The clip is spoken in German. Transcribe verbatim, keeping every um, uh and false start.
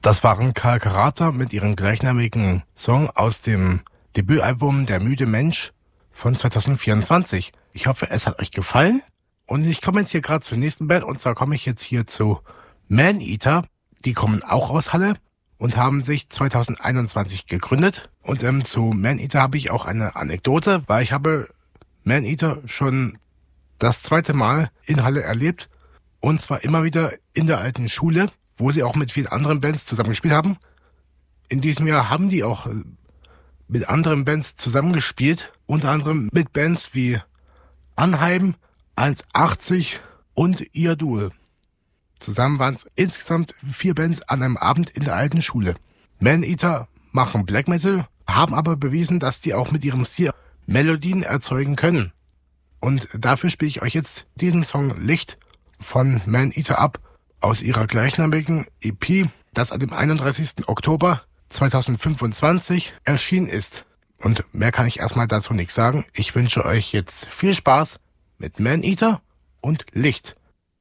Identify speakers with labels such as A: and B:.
A: Das waren Karl Karata mit ihrem gleichnamigen Song aus dem Debütalbum Der müde Mensch von zwanzig vierundzwanzig. Ich hoffe, es hat euch gefallen. Und ich komme jetzt hier gerade zur nächsten Band, und zwar komme ich jetzt hier zu Maneater. Die kommen auch aus Halle und haben sich zwanzig einundzwanzig gegründet. Und ähm, zu Maneater habe ich auch eine Anekdote, weil ich habe Maneater schon das zweite Mal in Halle erlebt. Und zwar immer wieder in der alten Schule, wo sie auch mit vielen anderen Bands zusammengespielt haben. In diesem Jahr haben die auch mit anderen Bands zusammengespielt, unter anderem mit Bands wie Anheim, eins achtzig und Ihr Duel. Zusammen waren es insgesamt vier Bands an einem Abend in der alten Schule. Maneater machen Black Metal, haben aber bewiesen, dass die auch mit ihrem Stil Melodien erzeugen können. Und dafür spiele ich euch jetzt diesen Song Licht von Maneater ab, aus ihrer gleichnamigen E P, das an dem einunddreißigsten Oktober zweitausendfünfundzwanzig erschienen ist. Und mehr kann ich erstmal dazu nichts sagen. Ich wünsche euch jetzt viel Spaß mit Maneater und Licht.